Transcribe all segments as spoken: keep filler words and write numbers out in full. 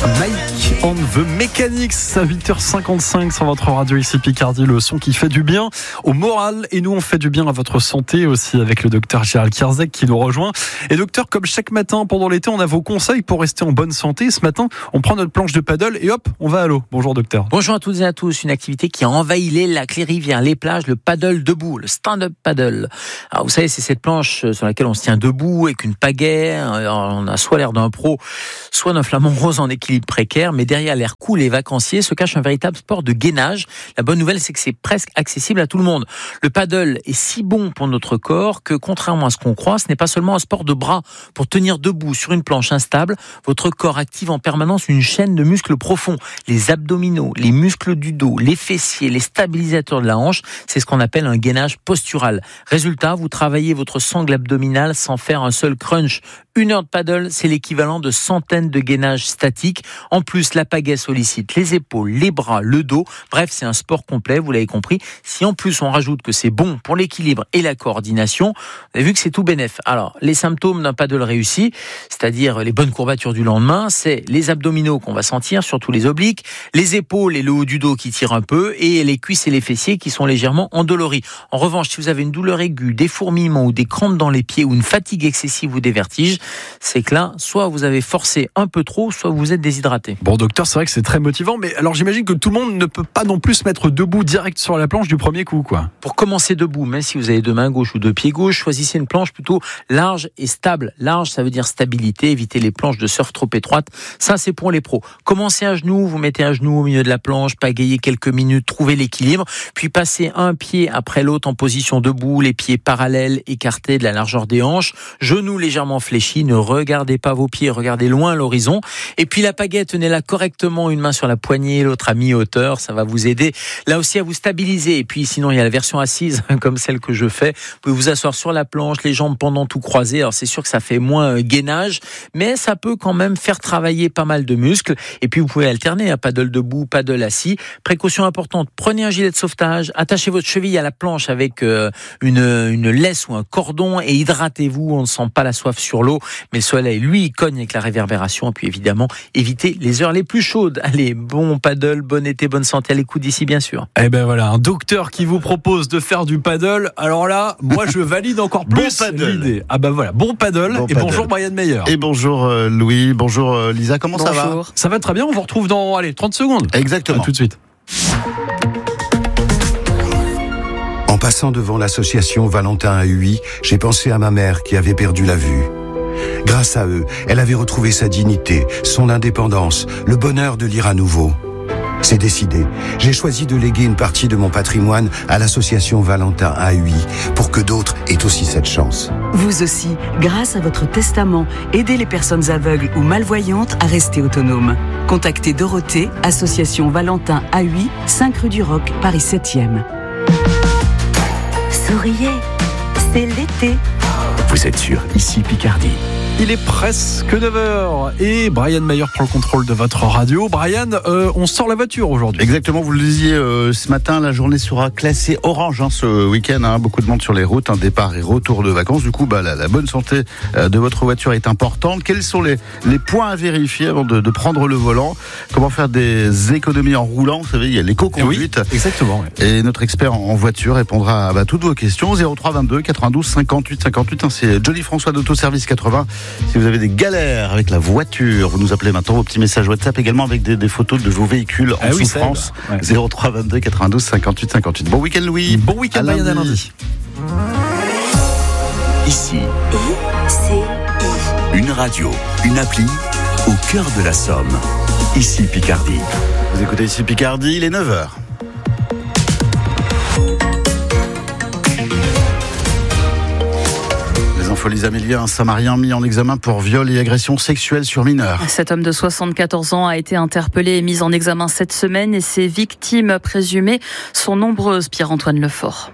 Mike on the Mechanics à huit heures cinquante-cinq sur votre radio ici Picardie, le son qui fait du bien au moral, et nous on fait du bien à votre santé aussi avec le docteur Gérald Kierzek qui nous rejoint. Et docteur, comme chaque matin pendant l'été, on a vos conseils pour rester en bonne santé. Ce matin, on prend notre planche de paddle et hop, on va à l'eau. Bonjour docteur. Bonjour à toutes et à tous. Une activité qui a envahi les lacs, les rivières, les plages, le paddle debout, le stand-up paddle. Alors vous savez, c'est cette planche sur laquelle on se tient debout avec une pagaie. Alors, on a soit l'air d'un pro, soit d'un flamant rose en équilibre précaire, mais derrière l'air cool et vacancier se cache un véritable sport de gainage. La bonne nouvelle, c'est que c'est presque accessible à tout le monde. Le paddle est si bon pour notre corps que, contrairement à ce qu'on croit, ce n'est pas seulement un sport de bras. Pour tenir debout sur une planche instable, votre corps active en permanence une chaîne de muscles profonds. Les abdominaux, les muscles du dos, les fessiers, les stabilisateurs de la hanche, c'est ce qu'on appelle un gainage postural. Résultat, vous travaillez votre sangle abdominale sans faire un seul crunch. Une heure de paddle, c'est l'équivalent de centaines de gainages statiques. En plus, la pagaie sollicite les épaules, les bras, le dos. Bref, c'est un sport complet, vous l'avez compris. Si en plus on rajoute que c'est bon pour l'équilibre et la coordination, vous avez vu que c'est tout bénef. Alors, les symptômes d'un paddle réussi, c'est-à-dire les bonnes courbatures du lendemain, c'est les abdominaux qu'on va sentir, surtout les obliques, les épaules et le haut du dos qui tirent un peu, et les cuisses et les fessiers qui sont légèrement endoloris. En revanche, si vous avez une douleur aiguë, des fourmillements ou des crampes dans les pieds ou une fatigue excessive ou des vertiges, c'est que là, soit vous avez forcé un peu trop, soit vous êtes déshydraté. Bon docteur, c'est vrai que c'est très motivant, mais alors j'imagine que tout le monde ne peut pas non plus se mettre debout direct sur la planche du premier coup, quoi. Pour commencer debout, même si vous avez deux mains gauches ou deux pieds gauches, choisissez une planche plutôt large et stable. Large, ça veut dire stabilité, évitez les planches de surf trop étroites. Ça, c'est pour les pros. Commencez à genoux, vous mettez à genoux au milieu de la planche, pagayez quelques minutes, trouvez l'équilibre, puis passez un pied après l'autre en position debout, les pieds parallèles, écartés de la largeur des hanches, genoux légèrement fléchis, ne regardez pas vos pieds, regardez loin l'horizon. Et puis la pagaie, tenez-la correctement, une main sur la poignée, l'autre à mi-hauteur, ça va vous aider là aussi à vous stabiliser. Et puis sinon, il y a la version assise, comme celle que je fais. Vous pouvez vous asseoir sur la planche, les jambes pendant tout croisées. Alors c'est sûr que ça fait moins gainage, mais ça peut quand même faire travailler pas mal de muscles. Et puis vous pouvez alterner, hein, paddle debout, paddle assis. Précaution importante, prenez un gilet de sauvetage, attachez votre cheville à la planche avec euh, une, une laisse ou un cordon et hydratez-vous, on ne sent pas la soif sur l'eau, mais le soleil, lui, il cogne avec la réverbération. Et puis évidemment, évitez les heures les plus chaudes. Allez, bon paddle, bon été, bonne santé à l'écoute d'ici, bien sûr. Eh ben voilà, un docteur qui vous propose de faire du paddle. Alors là, moi je valide encore plus bon l'idée. Ah ben voilà, bon paddle. Bon et paddle. Bonjour Brian Meyer. Et bonjour euh, Louis, bonjour euh, Lisa, comment Bonjour. ça va? Ça va très bien, on vous retrouve dans allez, trente secondes. Exactement. À tout de suite. En passant devant l'association Valentin à Huy, j'ai pensé à ma mère qui avait perdu la vue. Grâce à eux, elle avait retrouvé sa dignité, son indépendance, le bonheur de lire à nouveau. C'est décidé. J'ai choisi de léguer une partie de mon patrimoine à l'association Valentin à Huy pour que d'autres aient aussi cette chance. Vous aussi, grâce à votre testament, aidez les personnes aveugles ou malvoyantes à rester autonomes. Contactez Dorothée, association Valentin à Huy, cinq rue du Roc, Paris septième. Souriez, c'est l'été. Vous êtes sur Ici Picardie. Il est presque neuf heures et Brian Meyer prend le contrôle de votre radio. Brian, euh, on sort la voiture aujourd'hui. Exactement, vous le disiez euh, ce matin, la journée sera classée orange hein, ce week-end. Hein, beaucoup de monde sur les routes, un départ et retour de vacances. Du coup, bah, la, la bonne santé euh, de votre voiture est importante. Quels sont les, les points à vérifier avant de, de prendre le volant? Comment faire des économies en roulant? Vous savez, il y a l'éco-conduite. Oui, exactement. Oui. Et notre expert en voiture répondra à bah, toutes vos questions. zéro trois vingt-deux quatre-vingt-douze cinquante-huit cinquante-huit. Hein, c'est Johnny François d'Autoservice quatre-vingts. Si vous avez des galères avec la voiture, vous nous appelez maintenant, vos petits messages WhatsApp également avec des, des photos de vos véhicules en ah oui, souffrance. Ouais. zéro trois vingt-deux quatre-vingt-douze cinquante-huit cinquante-huit. Bon week-end Louis. Bon week-end Brian, à lundi. Ici, I C I. une radio, une appli au cœur de la Somme. Ici Picardie. Vous écoutez Ici Picardie, il est neuf heures. Lisa Mélia, un Samarien mis en examen pour viol et agression sexuelle sur mineurs. Cet homme de soixante-quatorze ans a été interpellé et mis en examen cette semaine et ses victimes présumées sont nombreuses, Pierre-Antoine Lefort.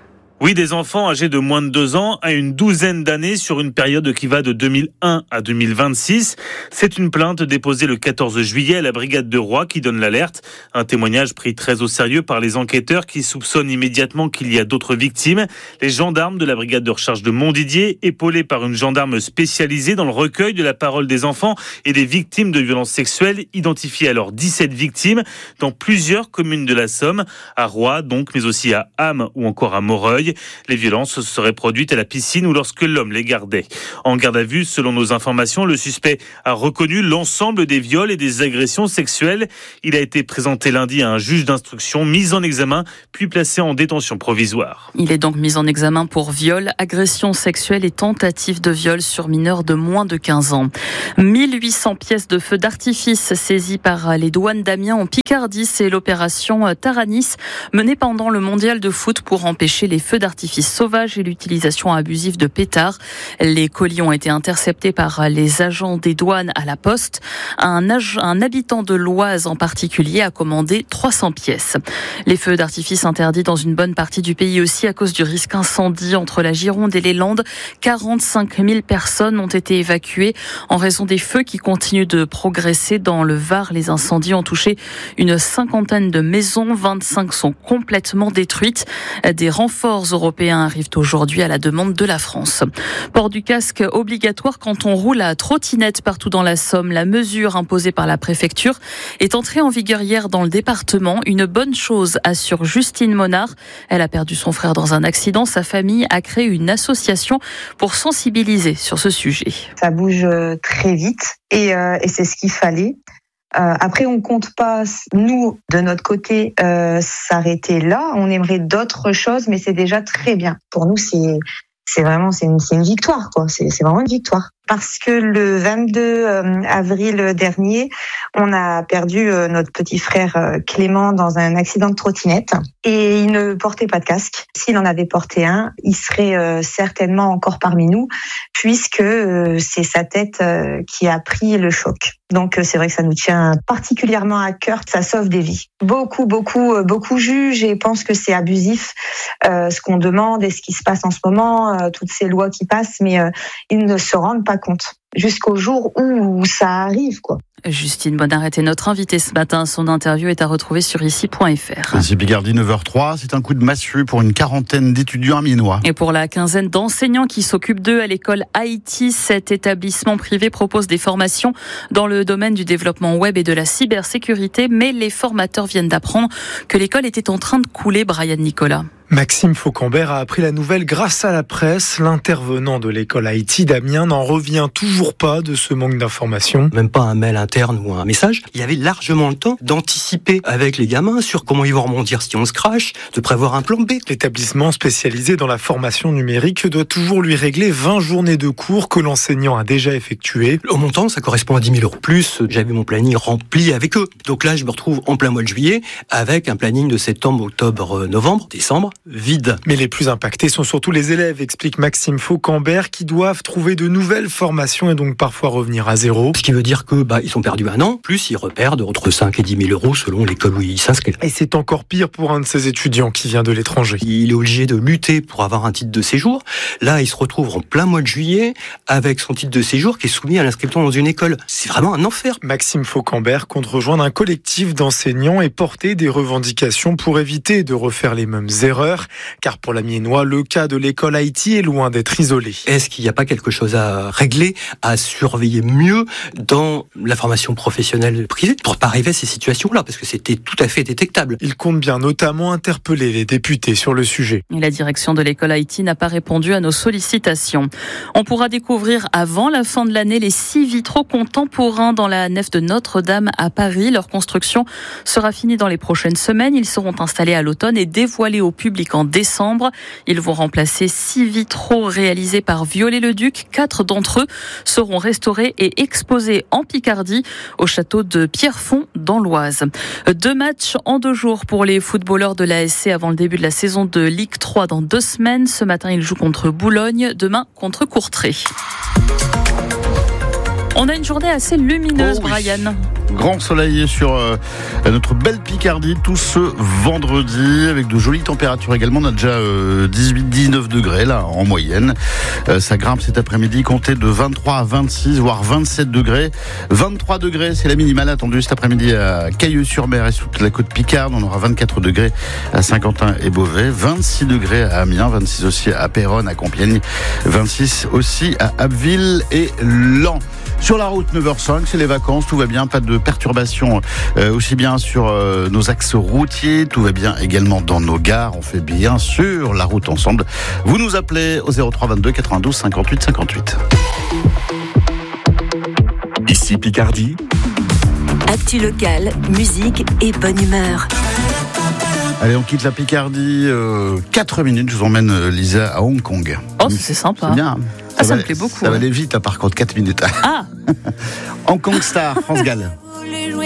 Oui, des enfants âgés de moins de deux ans à une douzaine d'années sur une période qui va de deux mille un à deux mille vingt-six. C'est une plainte déposée le quatorze juillet à la brigade de Roye qui donne l'alerte. Un témoignage pris très au sérieux par les enquêteurs qui soupçonnent immédiatement qu'il y a d'autres victimes. Les gendarmes de la brigade de recherche de Montdidier, épaulés par une gendarme spécialisée dans le recueil de la parole des enfants et des victimes de violences sexuelles, identifient alors dix-sept victimes dans plusieurs communes de la Somme, à Roye donc, mais aussi à Ham ou encore à Moreuil. Les violences se seraient produites à la piscine ou lorsque l'homme les gardait. En garde à vue, selon nos informations, le suspect a reconnu l'ensemble des viols et des agressions sexuelles. Il a été présenté lundi à un juge d'instruction, mis en examen, puis placé en détention provisoire. Il est donc mis en examen pour viol, agression sexuelle et tentative de viol sur mineurs de moins de quinze ans. mille huit cents pièces de feux d'artifice saisies par les douanes d'Amiens en Picardie. C'est l'opération Taranis menée pendant le mondial de foot pour empêcher les feux d'artifice sauvages et l'utilisation abusive de pétards. Les colis ont été interceptés par les agents des douanes à la poste. Un, ag- un habitant de l'Oise en particulier a commandé trois cents pièces. Les feux d'artifice interdits dans une bonne partie du pays aussi à cause du risque incendie entre la Gironde et les Landes. quarante-cinq mille personnes ont été évacuées en raison des feux qui continuent de progresser dans le Var. Les incendies ont touché une cinquantaine de maisons, vingt-cinq sont complètement détruites. Des renforts européens arrivent aujourd'hui à la demande de la France. Port du casque obligatoire quand on roule à trottinette partout dans la Somme. La mesure imposée par la préfecture est entrée en vigueur hier dans le département. Une bonne chose, assure Justine Monard. Elle a perdu son frère dans un accident. Sa famille a créé une association pour sensibiliser sur ce sujet. Ça bouge très vite et, euh, et c'est ce qu'il fallait. Euh, après, on compte pas, nous, de notre côté, euh, s'arrêter là. On aimerait d'autres choses, mais c'est déjà très bien. Pour nous, c'est, c'est vraiment, c'est une, c'est une victoire, quoi. C'est, c'est vraiment une victoire. Parce que le vingt-deux avril dernier, on a perdu notre petit frère Clément dans un accident de trottinette et il ne portait pas de casque. S'il en avait porté un, il serait certainement encore parmi nous puisque c'est sa tête qui a pris le choc. Donc c'est vrai que ça nous tient particulièrement à cœur, ça sauve des vies. Beaucoup, beaucoup, beaucoup jugent et pensent que c'est abusif euh, ce qu'on demande et ce qui se passe en ce moment, euh, toutes ces lois qui passent, mais euh, ils ne se rendent pas compte jusqu'au jour où ça arrive, quoi. Justine Monard était notre invitée ce matin. Son interview est à retrouver sur ici point f r. Ici Picardie, neuf heures trois, c'est un coup de massue pour une quarantaine d'étudiants amiénois. Et pour la quinzaine d'enseignants qui s'occupent d'eux à l'école Haïti, cet établissement privé propose des formations dans le domaine du développement web et de la cybersécurité. Mais les formateurs viennent d'apprendre que l'école était en train de couler. Brian Nicolas. Maxime Faucambert a appris la nouvelle grâce à la presse. L'intervenant de l'école Haïti d'Amiens n'en revient toujours pas de ce manque d'informations. Même pas un mail interne ou un message. Il y avait largement le temps d'anticiper avec les gamins sur comment ils vont rebondir si on se crache, de prévoir un plan B. L'établissement spécialisé dans la formation numérique doit toujours lui régler vingt journées de cours que l'enseignant a déjà effectuées. Au montant, ça correspond à dix mille euros. Plus, j'avais mon planning rempli avec eux. Donc là, je me retrouve en plein mois de juillet avec un planning de septembre, octobre, novembre, décembre. Vide. Mais les plus impactés sont surtout les élèves, explique Maxime Faucambert, qui doivent trouver de nouvelles formations et donc parfois revenir à zéro. Ce qui veut dire que bah ils ont perdu un an, plus ils repèrent de entre cinq et dix mille euros selon l'école où ils s'inscrivent. Et c'est encore pire pour un de ces étudiants qui vient de l'étranger. Il est obligé de lutter pour avoir un titre de séjour. Là, il se retrouve en plein mois de juillet avec son titre de séjour qui est soumis à l'inscription dans une école. C'est vraiment un enfer. Maxime Faucambert compte rejoindre un collectif d'enseignants et porter des revendications pour éviter de refaire les mêmes erreurs. Car pour l'Amiénois, le cas de l'école Haïti est loin d'être isolé. Est-ce qu'il n'y a pas quelque chose à régler, à surveiller mieux dans la formation professionnelle privée pour ne pas arriver à ces situations-là, parce que c'était tout à fait détectable. Il compte bien notamment interpeller les députés sur le sujet. Et la direction de l'école Haïti n'a pas répondu à nos sollicitations. On pourra découvrir avant la fin de l'année les six vitraux contemporains dans la nef de Notre-Dame à Paris. Leur construction sera finie dans les prochaines semaines. Ils seront installés à l'automne et dévoilés au public en décembre. Ils vont remplacer six vitraux réalisés par Viollet-le-Duc. Quatre d'entre eux seront restaurés et exposés en Picardie au château de Pierrefonds dans l'Oise. Deux matchs en deux jours pour les footballeurs de l'A S C avant le début de la saison de Ligue trois dans deux semaines. Ce matin, ils jouent contre Boulogne, demain contre Courtrai. On a une journée assez lumineuse, oh oui. Brian. grand soleil sur euh, notre belle Picardie tout ce vendredi avec de jolies températures également. On a déjà euh, dix-huit dix-neuf degrés là en moyenne. Euh, ça grimpe cet après-midi, comptez de vingt-trois à vingt-six voire vingt-sept degrés. vingt-trois degrés, c'est la minimale attendue cet après-midi à Cailleux-sur-Mer et sur toute la côte Picarde. On aura vingt-quatre degrés à Saint-Quentin et Beauvais, vingt-six degrés à Amiens, vingt-six aussi à Péronne, à Compiègne, vingt-six aussi à Abbeville et Laon. Sur la route, neuf heures cinq, c'est les vacances, tout va bien, pas de perturbations euh, aussi bien sur euh, nos axes routiers, tout va bien également dans nos gares, on fait bien sûr la route ensemble. Vous nous appelez au zéro trois vingt-deux quatre-vingt-douze cinquante-huit cinquante-huit. Ici Picardie. Actu locale, musique et bonne humeur. Allez, on quitte la Picardie, euh, quatre minutes, je vous emmène euh, Lisa à Hong Kong. Oh, c'est sympa. C'est bien. Ah, ça, ça va, me plaît beaucoup. Ça va ouais. aller vite, hein, par contre, quatre minutes. Ah Hong Kong Star, France Gall.